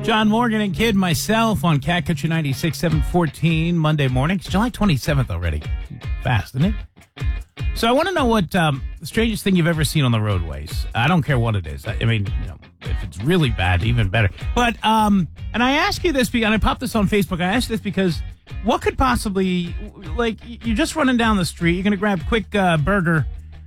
John Morgan and Kid, myself on Cat Country 96, 714, Monday morning. It's July 27th already. Fast, isn't it? So I want to know what the strangest thing you've ever seen on the roadways. I don't care what it is. I mean, if it's really bad, even better. But, and I ask you this, and I popped this on Facebook. I asked this because what could possibly, like, you're just running down the street. You're going to grab a quick burger.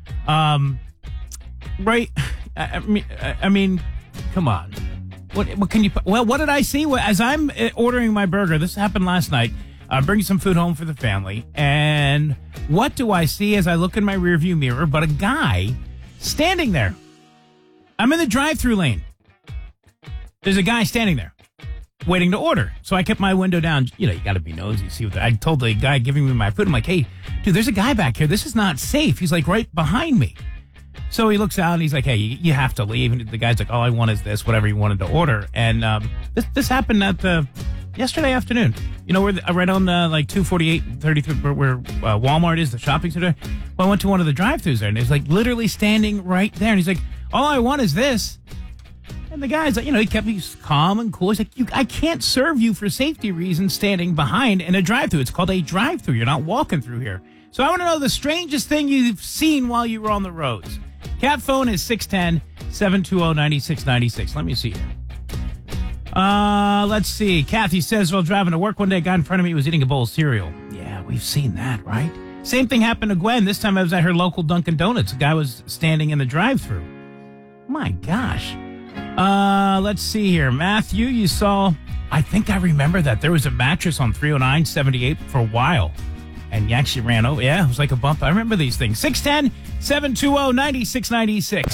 Right? I mean, come on. What can you? Well, what did I see as I'm ordering my burger? This happened last night. Bringing some food home for the family, and what do I see as I look in my rearview mirror? But a guy standing there. I'm in the drive-through lane. There's a guy standing there, waiting to order. So I kept my window down. You got to be nosy. See what I told the guy giving me my food. I'm like, hey, dude, there's a guy back here. This is not safe. He's like right behind me. So he looks out and he's like, hey, you have to leave. And the guy's like, all I want is this, whatever he wanted to order. And this happened at yesterday afternoon. Where right on 248, 33, where Walmart is, the shopping center. Well, I went to one of the drive-thrus there, and he's like literally standing right there. And he's like, all I want is this. And the guy's like, he kept me calm and cool. He's like, I can't serve you for safety reasons standing behind in a drive-thru. It's called a drive-thru. You're not walking through here. So I want to know the strangest thing you've seen while you were on the roads. Cat phone is 610-720-9696. Let me see here. Let's see. Kathy says, while driving to work one day, a guy in front of me was eating a bowl of cereal. Yeah, we've seen that, right? Same thing happened to Gwen. This time I was at her local Dunkin' Donuts. A guy was standing in the drive-thru. My gosh. Let's see here. Matthew, you saw, I think I remember that. There was a mattress on 309-78 for a while. And you actually ran over. Yeah, it was like a bump. I remember these things. 610-720-9696.